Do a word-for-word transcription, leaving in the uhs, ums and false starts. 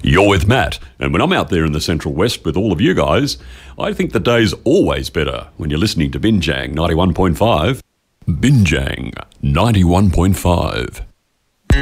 You're with Matt, and when I'm out there in the Central West with all of you guys, I think the day's always better when you're listening to Binjang ninety-one point five. Binjang ninety-one point five.